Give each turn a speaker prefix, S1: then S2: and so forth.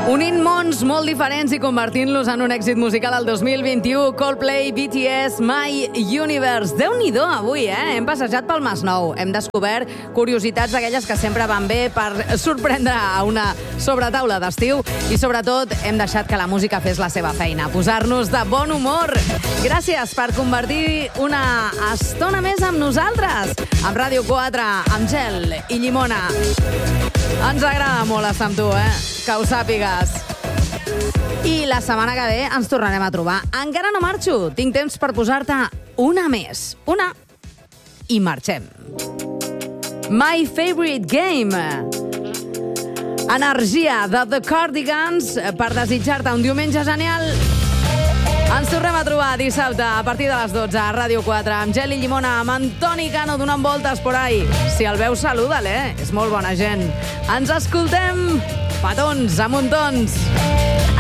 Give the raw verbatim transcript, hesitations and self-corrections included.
S1: Unint mons molt diferents i convertint-los en un èxit musical al dos mil vint-i-u, Coldplay, B T S, My Universe. Déu-n'hi-do avui, eh? Hem passejat pel Masnou, hem descobert curiositats d'aquelles que sempre van bé per sorprendre a una sobretaula d'estiu i, sobretot, hem deixat que la música fes la seva feina, posar-nos de bon humor. Gràcies per convertir una estona més amb nosaltres, amb Ràdio quatre, amb gel i llimona. Ens agrada molt estar amb tu, eh? Que ho sàpigues. I la setmana que ve ens tornarem a trobar. Encara no marxo. Tinc temps per posar-te una més. Una i marxem. My Favorite Game. Energia de The Cardigans per desitjar-te un diumenge genial. Ens tornem a trobar dissabte a partir de les dotze a Ràdio quatre amb gel i llimona, amb Antoni Cano donant voltes por ahí. Si el veus, saluda'l, eh? És molt bona gent. Ens escoltem petons a muntons.